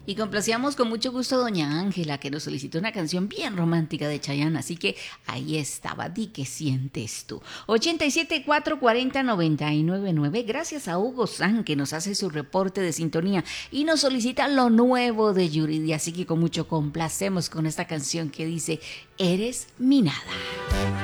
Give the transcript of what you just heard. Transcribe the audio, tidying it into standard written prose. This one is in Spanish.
Y complacíamos con mucho gusto a doña Ángela, que nos solicitó una canción bien romántica de Chayanne, así que ahí estaba, di que sientes tú. 87-440-999, gracias a Hugo San, que nos hace su reporte de sintonía y nos solicita lo nuevo de Yuridia, así que con mucho complacemos con esta canción que dice, Eres mi nada.